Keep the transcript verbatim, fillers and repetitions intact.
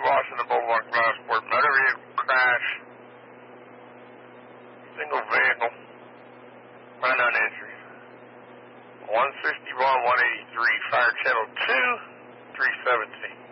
Washington Boulevard, Glassport. Motor vehicle crash. Single vehicle. Unknown entries. one sixty-one, one eighty-three. Fire channel two, three seventeen.